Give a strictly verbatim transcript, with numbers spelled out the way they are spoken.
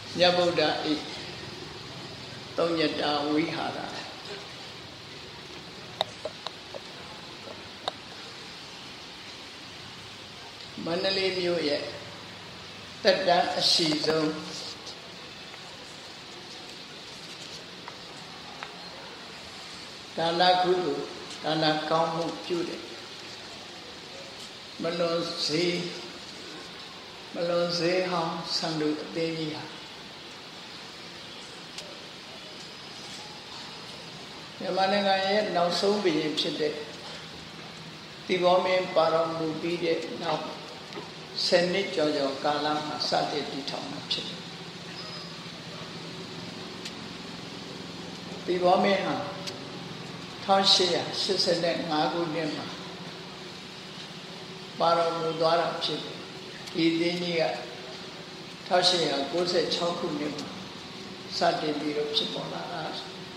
မြတ်ဗုဒ္ဓဤသုံးညတာဝိဟာရမန္တလေးမြို့ရဲ့တက်တန်းအရှိဆုံးဒါနကုသိုလ်ဒါနကောင်းမှုပြုတယ်မလွန်စေမလွန်စေဟောင်းဆန္ဒအသေးကြီးဟာမြန်မာနိုင်ငံရဲ့နောက်ဆုံးဘုရင်ဖြစ်တဲ့ဒီဘောမင်းပါတော်မူပြီးတဲ့နောက်ဆယ်နှစ်ကျော်ကျော်ကာလမှာစတင်တည်ထောင်တာဖြစ်တယ်ဒီဘောမင်းဟာ၁၈၈၅ခုနှစ်မှာပါတော်မူသွားတာဖြစ်တယ်ဒီသင်းကြီးက၁၈၉၆ခုနှစ်မှာစတင်ပြီးတော့ဖြစ်ပေါ်လာတာ